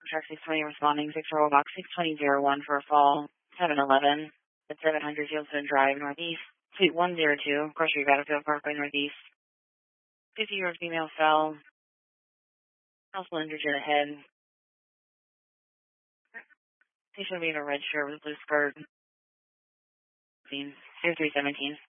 Truck 620 responding, 6 row box 62001 for a fall, 711 at 700 Fieldstone Drive, Northeast, Suite 102, Grocery Battlefield Parkway, Northeast. 50-year-old female fell, also injured to the head. Patient being a red shirt with a blue skirt. Scene 0317.